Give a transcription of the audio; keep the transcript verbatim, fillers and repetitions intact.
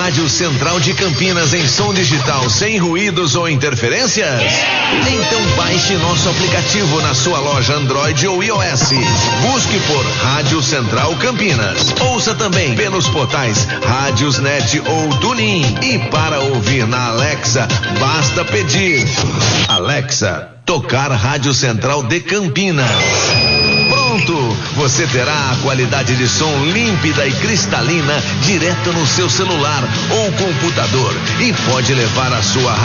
Rádio Central de Campinas em som digital sem ruídos ou interferências? Então baixe nosso aplicativo na sua loja Android ou iOS. Busque por Rádio Central Campinas. Ouça também pelos portais Rádiosnet ou TuneIn. E para ouvir na Alexa, basta pedir: Alexa, tocar Rádio Central de Campinas. Pronto, você terá a qualidade de som límpida e cristalina direto no seu celular ou computador e pode levar a sua